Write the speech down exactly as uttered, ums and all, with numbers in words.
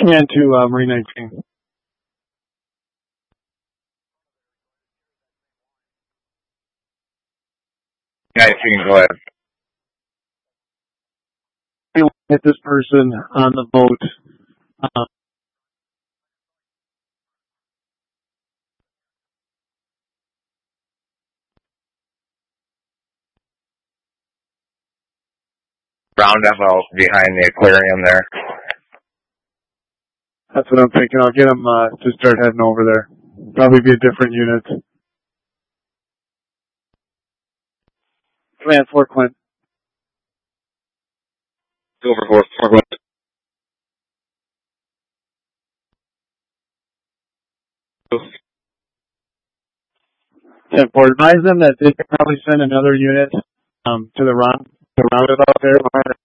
Command to uh, Marine nineteen. nineteen, go ahead. Hit this person on the boat. Um, Round F out behind the aquarium there. That's what I'm thinking. I'll get them uh, to start heading over there. Probably be a different unit. Command four, Clint. Silver Force, four, Clint. ten four. Advise them that they could probably send another unit um, to the round, the roundabout there behind